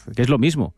que es lo mismo.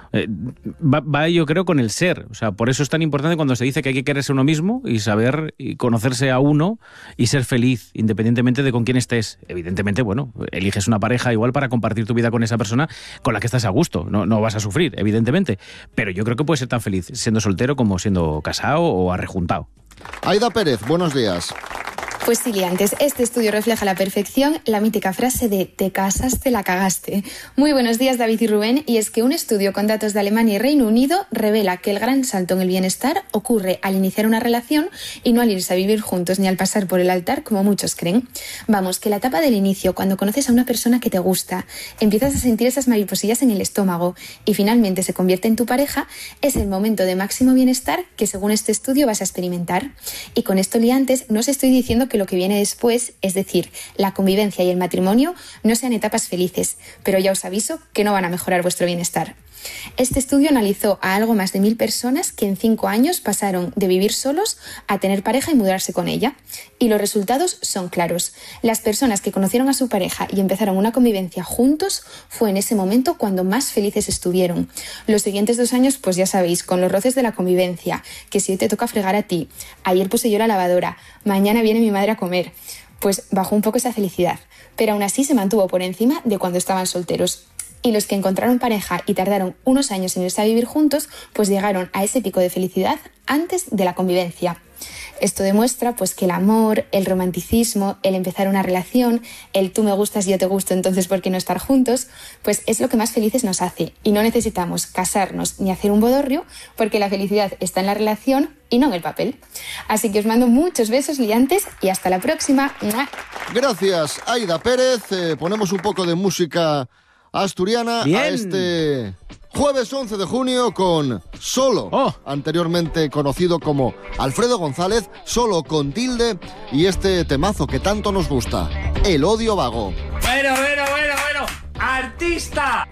Va, yo creo, con el ser. O sea, por eso es tan importante cuando se dice que hay que quererse uno mismo y saber y conocerse a uno y ser feliz, independientemente de con quién estés. Evidentemente, bueno, eliges una pareja igual para compartir tu vida con esa persona con la que estás a gusto. No vas a sufrir, evidentemente. Pero yo creo que puedes ser tan feliz siendo soltero como siendo casado o arrejuntado. Aida Pérez, buenos días. Pues sí, liantes, este estudio refleja a la perfección la mítica frase de «te casaste, la cagaste». Muy buenos días, David y Rubén, y es que un estudio con datos de Alemania y Reino Unido revela que el gran salto en el bienestar ocurre al iniciar una relación y no al irse a vivir juntos ni al pasar por el altar, como muchos creen. Vamos, que la etapa del inicio, cuando conoces a una persona que te gusta, empiezas a sentir esas mariposillas en el estómago y finalmente se convierte en tu pareja, es el momento de máximo bienestar que según este estudio vas a experimentar. Y con esto, liantes, no os estoy diciendo que lo que viene después, es decir, la convivencia y el matrimonio, no sean etapas felices, pero ya os aviso que no van a mejorar vuestro bienestar. Este estudio analizó a algo más de 1000 personas que en 5 años pasaron de vivir solos a tener pareja y mudarse con ella. Y los resultados son claros. Las personas que conocieron a su pareja y empezaron una convivencia juntos, fue en ese momento cuando más felices estuvieron. Los siguientes 2 años, pues ya sabéis, con los roces de la convivencia, que si hoy te toca fregar a ti, ayer puse yo la lavadora, mañana viene mi madre a comer, pues bajó un poco esa felicidad. Pero aún así se mantuvo por encima de cuando estaban solteros. Y los que encontraron pareja y tardaron unos años en irse a vivir juntos, pues llegaron a ese pico de felicidad antes de la convivencia. Esto demuestra pues que el amor, el romanticismo, el empezar una relación, el tú me gustas y yo te gusto, entonces ¿por qué no estar juntos? Pues es lo que más felices nos hace. Y no necesitamos casarnos ni hacer un bodorrio, porque la felicidad está en la relación y no en el papel. Así que os mando muchos besos, liantes, y hasta la próxima. ¡Mua! Gracias, Aida Pérez. Ponemos un poco de música asturiana. Bien. A este jueves 11 de junio con Solo, anteriormente conocido como Alfredo González, Solo con tilde, y este temazo que tanto nos gusta, El odio vago. Bueno, artista.